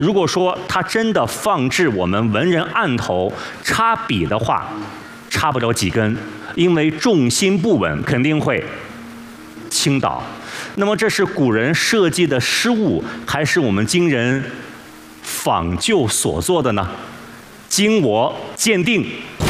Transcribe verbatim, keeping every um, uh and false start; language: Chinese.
如果说它真的放置我们文人案头插笔的话，插不了几根，因为重心不稳，肯定会倾倒。那么这是古人设计的失误，还是我们今人仿旧所做的呢？经我鉴定，